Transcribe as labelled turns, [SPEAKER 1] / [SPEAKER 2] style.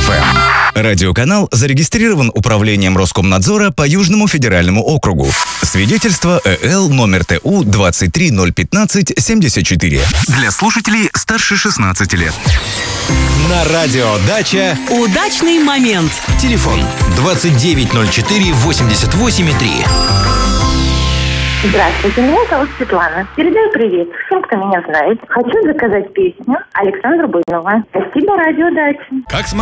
[SPEAKER 1] FM. Радиоканал зарегистрирован Управлением Роскомнадзора по Южному федеральному округу. Свидетельство ЭЛ номер ТУ 2301574. Для слушателей старше 16 лет.
[SPEAKER 2] На радио «Дача»
[SPEAKER 3] удачный момент.
[SPEAKER 2] Телефон 2904-88,3.
[SPEAKER 4] Здравствуйте, меня зовут Светлана. Передаю привет всем, кто меня знает. Хочу заказать песню Александра Буйнова. Спасибо, радио «Дача».
[SPEAKER 2] Как